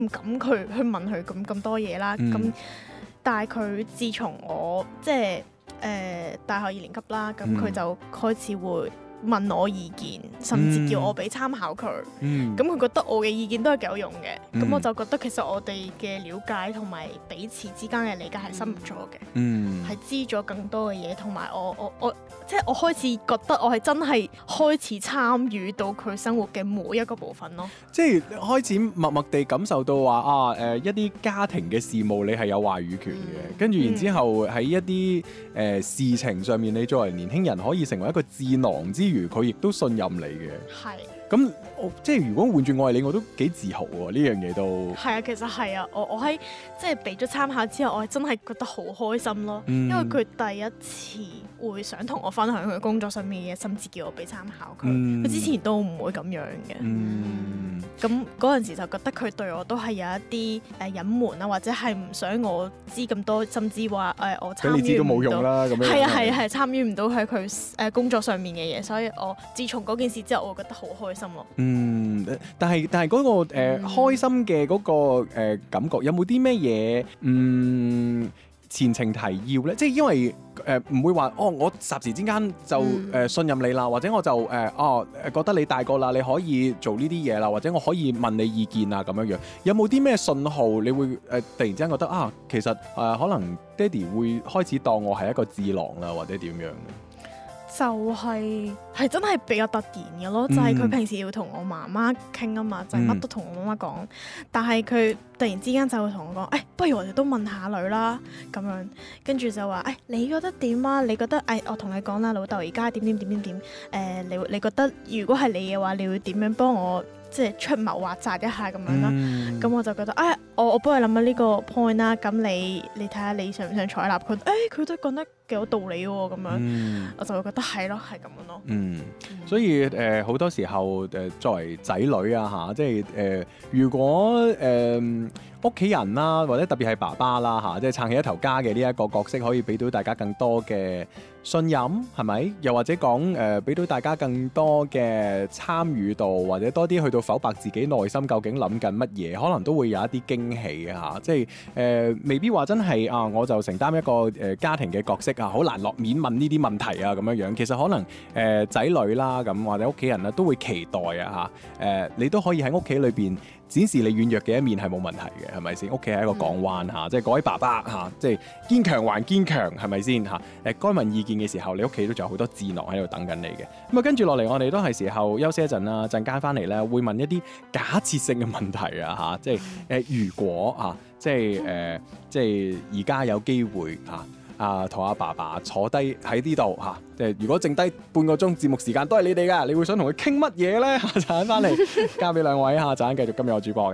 唔敢去問佢咁多嘢啦。咁但係佢自從我即係大學2年級啦，咁佢就開始會問我意見，甚至叫我俾參考佢。咁佢覺得我嘅意見都係幾有用嘅。咁我就覺得其實我哋嘅了解同埋彼此之間嘅理解係深咗嘅，係知咗更多嘅嘢，同埋我即係我開始覺得我係真係開始參與到佢生活嘅每一個部分咯。 即係開始默默地感受到話一啲家庭嘅事務你係有話語權嘅，跟住然之後喺一啲事情上面，你作為年輕人可以成為一個智囊之餘，佢亦都信任你嘅。 係。 咁即係如果換轉我係你，我都幾自豪喎！呢樣嘢都係啊，其實係啊，我喺即係俾咗參考之後，我係真係覺得好開心咯。因為佢第一次會想同我分享佢工作上面嘅嘢，甚至叫我俾參考佢。佢之前都唔會咁樣嘅。咁嗰陣時就覺得佢對我都係有一啲隱瞞啦，或者係唔想我知咁多，甚至話我參與唔到。俾你知都冇用啦，咁樣。係啊係啊係，參與唔到喺佢工作上面嘅嘢，所以我自從嗰件事之後，我覺得好開心咯。 但係嗰個開心嘅嗰個感覺，有冇啲咩嘢前情提要咧？即係因為唔會話我霎時之間就信任你啦，或者我就覺得你大個啦，你可以做呢啲嘢啦，或者我可以問你意見啊咁樣樣。有冇啲咩信號你會突然之間覺得其實可能爹哋會開始當我係一個智囊啦，或者點樣？ 就係真係比較突然嘅咯，就係佢平時要同我媽媽傾啊嘛，就係乜都同我媽媽講，但係佢突然之間就會同我講，不如我哋都問下女啦咁樣，跟住就話，你覺得點啊？你覺得我同你講啦，老豆而家點，你覺得如果係你嘅話，你會點樣幫我即係出謀劃策一下咁樣啦？咁我就覺得，我幫你諗下呢個 point 啦，咁你睇下你想唔想採納佢？佢都講得幾有道理喎，咁樣，我就會覺得係咯，係咁樣咯。 所以好多時候作為仔女啊即係如果屋企人啦，或者特別係爸爸啦即係撐起一頭家嘅呢一個角色，可以俾到大家更多嘅信任，係咪？又或者講俾到大家更多嘅參與度，或者多啲去到剖白自己內心究竟諗緊乜嘢，可能都會有一啲驚喜嘅即係未必話真係我就承擔一個家庭嘅角色好難落面問呢啲問題咁樣樣。其實可能仔女啦咁或者屋企人啦都會期待你都可以喺屋企裏邊展示你軟弱嘅一面係冇問題嘅，係咪先？屋企係一個港灣即係各位爸爸即係堅強還堅強，係咪先該問意見嘅時候，你屋企都仲有好多智囊喺度等緊你嘅。咁跟住落嚟，我哋都係時候休息一陣啦。陣間翻嚟咧，會問一啲假設性嘅問題即係如果即係而家有機會同阿爸爸坐低喺呢度即係如果剩低半個鐘節目時間都係你哋噶，你會想同佢傾乜嘢咧？陣間翻嚟交俾兩位陣間繼續今日我主播嘅。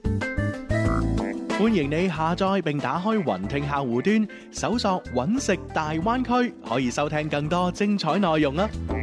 歡迎你下載並打開雲聽客戶端，搜索揾食大灣區，可以收聽更多精彩內容啊！